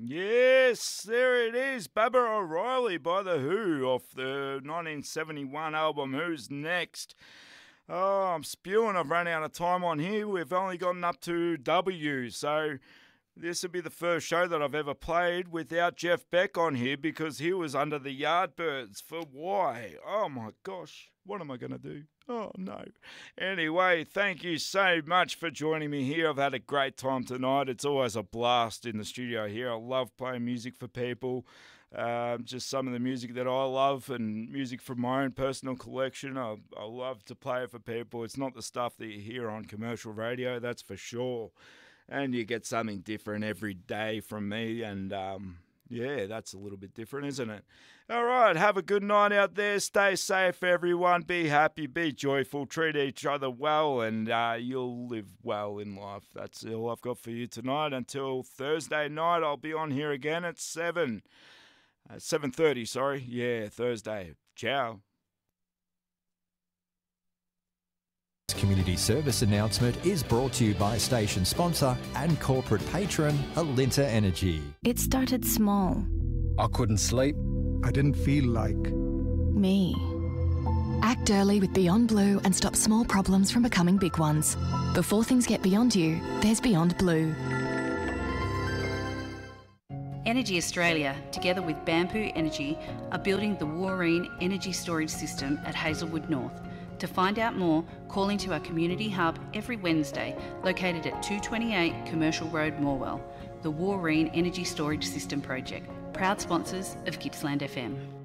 Yes, there it is. Baba O'Reilly by The Who off the 1971 album Who's Next. Oh, I'm spewing. I've run out of time on here. We've only gotten up to W, so this will be the first show that I've ever played without Jeff Beck on here because he was under the Yardbirds for why? Oh my gosh, what am I going to do? Oh no. Anyway, thank you so much for joining me here. I've had a great time tonight. It's always a blast in the studio here. I love playing music for people. Just some of the music that I love and music from my own personal collection. I love to play it for people. It's not the stuff that you hear on commercial radio, that's for sure. And you get something different every day from me. And yeah, that's a little bit different, isn't it? All right, have a good night out there. Stay safe, everyone. Be happy, be joyful, treat each other well, and you'll live well in life. That's all I've got for you tonight. Until Thursday night, I'll be on here again at 7:30, sorry. Yeah, Thursday. Ciao. Community service announcement is brought to you by station sponsor and corporate patron Alinta Energy. It started small. I couldn't sleep. I didn't feel like Me. Act early with Beyond Blue and stop small problems from becoming big ones. Before things get beyond you, there's Beyond Blue. Energy Australia, together with Bamboo Energy, are building the Warreen Energy Storage System at Hazelwood North. To find out more, call into our community hub every Wednesday, located at 228 Commercial Road, Morwell. The Warreen Energy Storage System Project, proud sponsors of Gippsland FM.